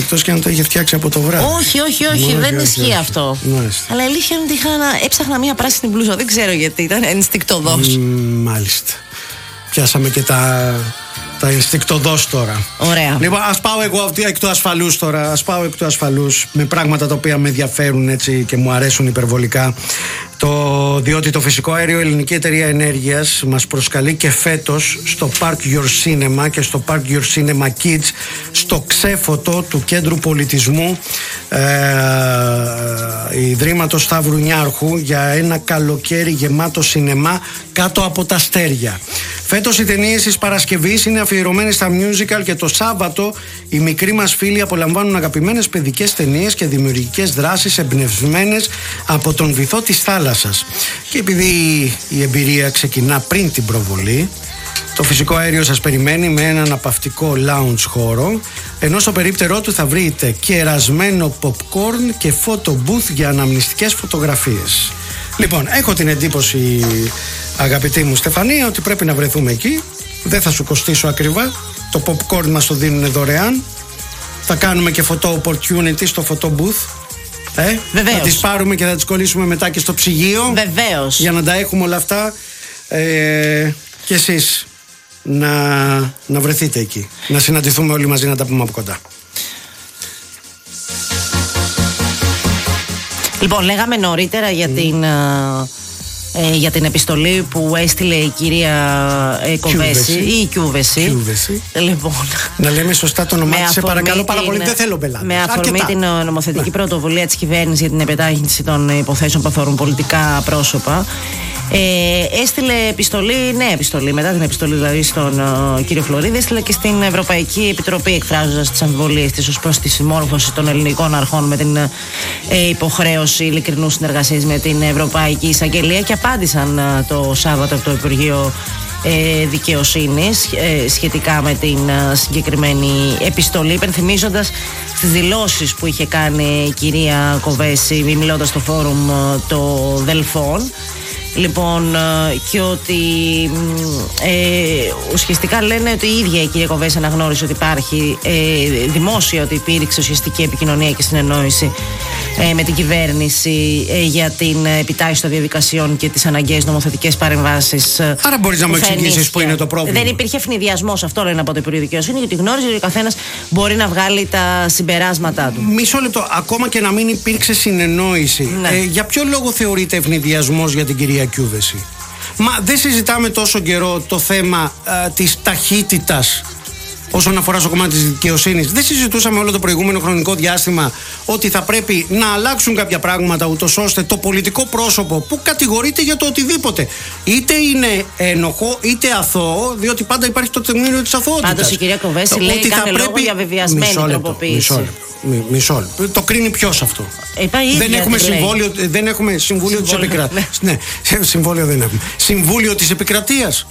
Εκτός και αν το είχε φτιάξει από το βράδυ. Όχι, δεν ισχύει αυτό. Αλλά η αλήθεια είναι ότι έψαχνα μία πράσινη μπλούζα. Δεν ξέρω γιατί, ήταν ενστικτωδώς. Μάλιστα. Πιάσαμε και τα ενστικτωδώς τώρα. Ωραία. Λοιπόν, ας πάω εγώ εκ του ασφαλούς τώρα. Εκ του ασφαλούς με πράγματα τα οποία με ενδιαφέρουν έτσι και μου αρέσουν υπερβολικά. Διότι το φυσικό αέριο Ελληνική Εταιρεία Ενέργειας μας προσκαλεί και φέτος στο Park Your Cinema και στο Park Your Cinema Kids, στο ξέφωτο του Κέντρου Πολιτισμού Ιδρύματος Σταύρου Νιάρχου, για ένα καλοκαίρι γεμάτο σινεμά κάτω από τα αστέρια. Φέτος οι ταινίες της Παρασκευής είναι αφιερωμένες στα musical και το Σάββατο οι μικροί μας φίλοι απολαμβάνουν αγαπημένες παιδικές ταινίες και δημιουργικές δράσεις εμπνευσμένες από τον βυθό της θάλασσας. Και επειδή η εμπειρία ξεκινά πριν την προβολή, το φυσικό αέριο σας περιμένει με έναν απαυτικό lounge χώρο, ενώ στο περίπτερό του θα βρείτε κερασμένο popcorn και photo booth για αναμνηστικές φωτογραφίες. Λοιπόν, έχω την εντύπωση, αγαπητή μου Στεφανία, ότι πρέπει να βρεθούμε εκεί. Δεν θα σου κοστίσω ακριβά. Το popcorn μας το δίνουν δωρεάν. Θα κάνουμε και photo opportunity στο photo booth. Βεβαίως. Θα τις πάρουμε και θα τις κολλήσουμε μετά και στο ψυγείο. Βεβαίως. Για να τα έχουμε όλα αυτά. Και εσείς να βρεθείτε εκεί. Να συναντηθούμε όλοι μαζί, να τα πούμε από κοντά. Λοιπόν, λέγαμε νωρίτερα για την επιστολή που έστειλε η κυρία Κοβέση ή Κιούβεση. Λοιπόν, να λέμε σωστά το όνομά της, σε παρακαλώ πάρα πολύ, δεν θέλω μπελάδες. Με αφορμή την νομοθετική πρωτοβουλία της κυβέρνησης για την επιτάχυνση των υποθέσεων που αφορούν πολιτικά πρόσωπα, έστειλε νέα επιστολή, μετά την επιστολή δηλαδή στον κύριο Φλωρίδη, έστειλε και στην Ευρωπαϊκή Επιτροπή, εκφράζοντας τις αμφιβολίες της ως προς τη συμμόρφωση των ελληνικών αρχών με την υποχρέωση ειλικρινούς συνεργασίας με την Ευρωπαϊκή Εισαγγελία, και απάντησαν το Σάββατο από το Υπουργείο Δικαιοσύνης σχετικά με την συγκεκριμένη επιστολή, υπενθυμίζοντας τις δηλώσεις που είχε κάνει η κυρία Κοβέση μιλώντας στο φόρουμ των Δελφών. Λοιπόν, και ότι ουσιαστικά λένε ότι η ίδια η κυρία Κοβέση αναγνώρισε ότι υπάρχει δημόσια, ότι υπήρξε ουσιαστική επικοινωνία και συνεννόηση με την κυβέρνηση για την επιτάχυνση των διαδικασιών και τις αναγκαίες νομοθετικές παρεμβάσεις. Άρα μπορείς να μου εξηγήσεις που είναι το πρόβλημα? Δεν υπήρχε ευνηδιασμός, αυτό λένε από το Υπουργείο Δικαιοσύνη, γιατί γνώριζε ότι ο καθένας μπορεί να βγάλει τα συμπεράσματά του. Μισό λεπτό, ακόμα και να μην υπήρξε συνεννόηση, για ποιο λόγο θεωρείται ευνηδιασμός για την κυρία Κιούβεση? Μα δεν συζητάμε τόσο καιρό το θέμα της ταχύτητας όσον αφορά στο κομμάτι της δικαιοσύνης? Δεν συζητούσαμε όλο το προηγούμενο χρονικό διάστημα ότι θα πρέπει να αλλάξουν κάποια πράγματα, ούτως ώστε το πολιτικό πρόσωπο που κατηγορείται για το οτιδήποτε, είτε είναι ένοχο είτε αθώο, διότι πάντα υπάρχει το τεκμήριο της αθωότητας. Πάντως η κυρία Κοβέση λέει κάνει λόγο για βεβαιασμένη τροποποίηση. Μισό λεπτό. Το κρίνει ποιος αυτό? Δεν έχουμε συμβούλιο της Επικρατείας. Ναι, συμβόλαιο δεν έχουμε. Συμβούλιο της Επικρατείας.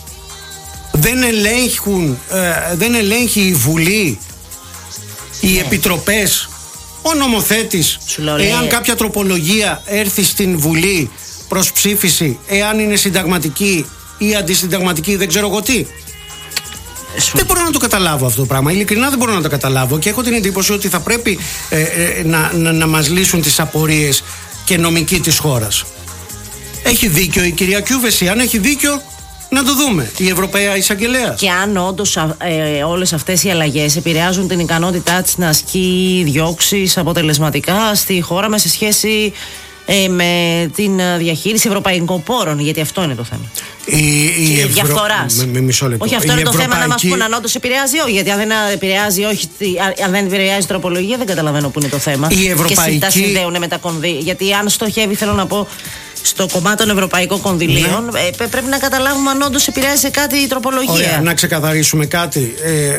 Δεν ελέγχει η Βουλή, οι επιτροπές, ο νομοθέτης, εάν κάποια τροπολογία έρθει στην Βουλή προς ψήφιση, εάν είναι συνταγματική ή αντισυνταγματική, δεν ξέρω εγώ τι. Δεν μπορώ να το καταλάβω αυτό το πράγμα. Ειλικρινά δεν μπορώ να το καταλάβω, και έχω την εντύπωση ότι θα πρέπει να μας λύσουν τις απορίες και νομικοί της χώρας. Έχει δίκιο η κυρία Κιούβεση? Αν έχει δίκιο, να το δούμε. Η Ευρωπαία Εισαγγελέα. Και αν όντως όλες αυτές οι αλλαγές επηρεάζουν την ικανότητά της να ασκεί διώξεις αποτελεσματικά στη χώρα μας σε σχέση με την διαχείριση ευρωπαϊκών πόρων, γιατί αυτό είναι το θέμα. Η διαφθοράς. Όχι, αυτό είναι το θέμα, να μας πούνε αν όντως επηρεάζει, όχι. Γιατί αν δεν επηρεάζει, αν δεν επηρεάζει τροπολογία, δεν καταλαβαίνω που είναι το θέμα. Και τα συνδέουν με τα κονδύλια. Γιατί αν στοχεύει, θέλω να πω, στο κομμάτι των ευρωπαϊκών κονδυλίων, πρέπει να καταλάβουμε αν όντως επηρεάζει σε κάτι η τροπολογία. Ωραία, να ξεκαθαρίσουμε κάτι,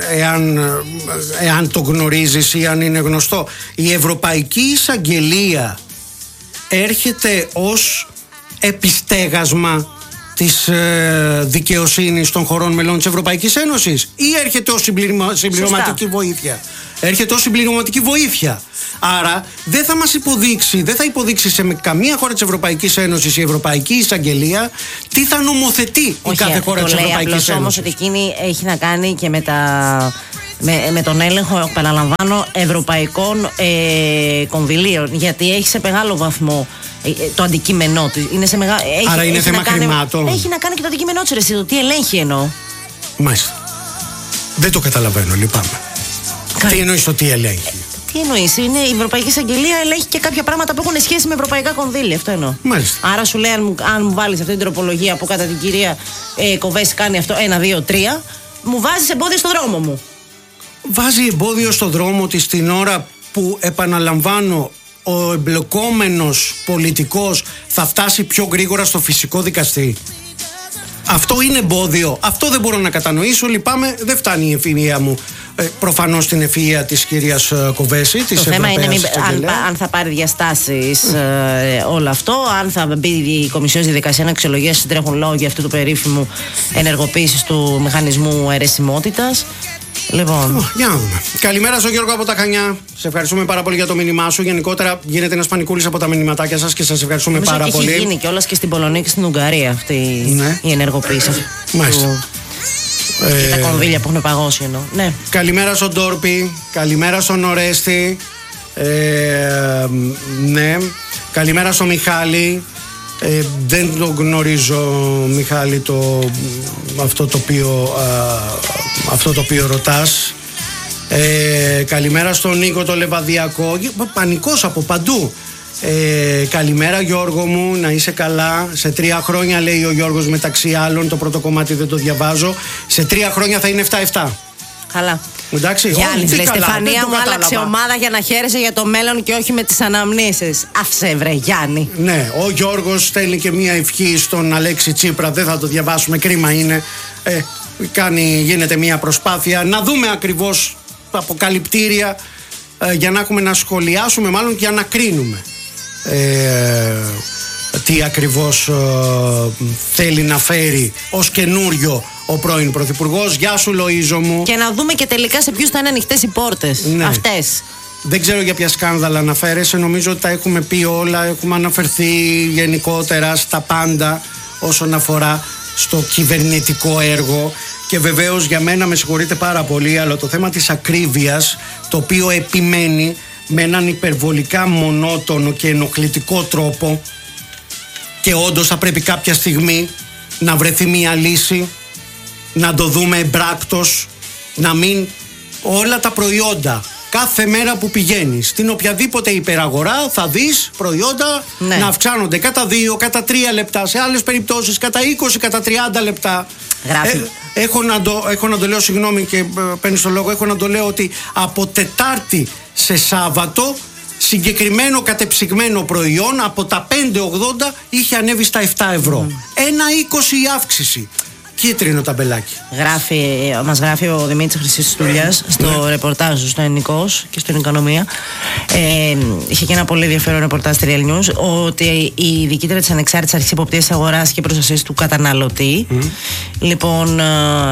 εάν το γνωρίζεις ή αν είναι γνωστό. Η Ευρωπαϊκή Εισαγγελία έρχεται ως επιστέγασμα της δικαιοσύνης των χωρών μελών της Ευρωπαϊκής Ένωσης, ή έρχεται ως συμπληρωματική βοήθεια? Έρχεται ως συμπληρωματική βοήθεια. Άρα δεν θα μας υποδείξει, δεν θα υποδείξει σε καμία χώρα της Ευρωπαϊκής Ένωσης η Ευρωπαϊκή Εισαγγελία τι θα νομοθετεί η κάθε χώρα της Ευρωπαϊκής Ένωσης. Όμως ότι εκείνη έχει να κάνει και με με τον έλεγχο, επαναλαμβάνω, ευρωπαϊκών κονδυλίων. Γιατί έχει σε μεγάλο βαθμό το αντικείμενό της. Άρα είναι θέμα χρημάτων. Έχει να κάνει και το αντικείμενό της, το τι ελέγχει εννοώ. Μάλιστα. Δεν το καταλαβαίνω, λυπάμαι. Τι εννοείς το τι ελέγχει? Τι εννοείς, είναι η Ευρωπαϊκή Εισαγγελία ελέγχει και κάποια πράγματα που έχουν σχέση με ευρωπαϊκά κονδύλια. Αυτό εννοώ. Μάλιστα. Άρα σου λέει, αν μου βάλεις αυτή την τροπολογία που κατά την κυρία Κοβέση κάνει αυτό 1, 2, 3, μου βάζεις εμπόδιο στο δρόμο μου. Βάζει εμπόδιο στο δρόμο της την ώρα που, επαναλαμβάνω, ο εμπλεκόμενος πολιτικός θα φτάσει πιο γρήγορα στο φυσικό δικαστή. Αυτό είναι εμπόδιο. Αυτό δεν μπορώ να κατανοήσω. Λυπάμαι, δεν φτάνει η ευφυΐα μου προφανώς στην ευφυΐα της κυρίας Κοβέση. Το θέμα είναι αν θα πάρει διαστάσεις όλο αυτό, αν θα μπει η Κομισιόν στη δικασία να αξιολογήσει τρέχουν λόγια αυτού του περίφημου ενεργοποίησης του μηχανισμού αιρεσιμότητας. Λοιπόν. Για να δούμε. Καλημέρα στον Γιώργο από τα Χανιά. Σε ευχαριστούμε πάρα πολύ για το μήνυμά σου. Γενικότερα γίνεται ένας πανικούλης από τα μηνυματάκια σας και σας ευχαριστούμε πάρα πολύ. Έχει γίνει κιόλας και στην Πολωνία και στην Ουγγαρία αυτή η ενεργοποίηση. Μάλιστα. Και τα κονδύλια που έχουν παγώσει εννοώ. Ναι. Καλημέρα στον Ντόρπι. Καλημέρα στον Ορέστη. Ναι. Καλημέρα στον Μιχάλη. Δεν το γνωρίζω, Μιχάλη, αυτό το οποίο ρωτάς. Καλημέρα στον Νίκο το Λεβαδιακό. Πανικός από παντού. Καλημέρα Γιώργο μου, να είσαι καλά. Σε 3 χρόνια, λέει ο Γιώργος, μεταξύ άλλων, το πρώτο κομμάτι δεν το διαβάζω, σε 3 χρόνια θα είναι 7-7. Καλά. Εντάξει, Γιάννης, λέει, Στεφανία μου άλλαξε ομάδα για να χαίρεσαι για το μέλλον και όχι με τις αναμνήσεις. Άφησε βρε Γιάννη. Ναι, ο Γιώργος στέλνει και μία ευχή στον Αλέξη Τσίπρα. Δεν θα το διαβάσουμε, κρίμα είναι. Γίνεται μία προσπάθεια να δούμε ακριβώς τα αποκαλυπτήρια για να έχουμε να σχολιάσουμε, μάλλον και για να κρίνουμε τι ακριβώς θέλει να φέρει ως καινούριο ο πρώην Πρωθυπουργός. Γεια σου Λοΐζο μου. Και να δούμε και τελικά σε ποιους θα είναι ανοιχτές οι πόρτες, ναι, αυτές. Δεν ξέρω για ποια σκάνδαλα αναφέρεσαι. Νομίζω ότι τα έχουμε πει όλα. Έχουμε αναφερθεί γενικότερα στα πάντα όσον αφορά στο κυβερνητικό έργο. Και βεβαίως για μένα, με συγχωρείτε πάρα πολύ, αλλά το θέμα της ακρίβειας, το οποίο επιμένει με έναν υπερβολικά μονότονο και ενοχλητικό τρόπο, και όντως θα πρέπει κάποια στιγμή να βρεθεί μια λύση, να το δούμε εμπράκτος, να μην όλα τα προϊόντα, κάθε μέρα που πηγαίνεις στην οποιαδήποτε υπεραγορά, θα δεις προϊόντα να αυξάνονται κατά 2, κατά 3 λεπτά, σε άλλες περιπτώσεις κατά 20, κατά 30 λεπτά. Έχω να το λέω, συγγνώμη και παίρνεις το λόγο, έχω να το λέω ότι από Τετάρτη σε Σάββατο συγκεκριμένο κατεψυγμένο προϊόν από τα 5,80 είχε ανέβει στα 7 ευρώ. 1,20 η αύξηση. Κίτρινο ταμπελάκι. Μας γράφει ο Δημήτρης Χρυσιστούλιας στο ρεπορτάζ του στο Ενικός και στην Οικονομία. Είχε και ένα πολύ ενδιαφέρον ρεπορτάζ στη Real News, ότι η διοικήτρια της Ανεξάρτητης Αρχής Εποπτείας Αγοράς και Προστασίας του Καταναλωτή, λοιπόν,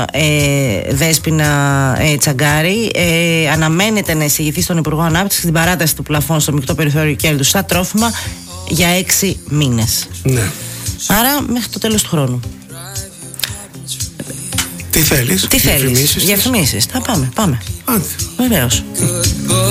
Δέσποινα Τσαγκάρη, αναμένεται να εισηγηθεί στον Υπουργό Ανάπτυξης την παράταση του πλαφών στο μεικτό περιθώριο κέρδους στα τρόφιμα για 6 μήνες. Ναι. Άρα μέχρι το τέλος του χρόνου. Τι θέλεις? Διαφημίσεις. Θα πάμε. Βεβαίως.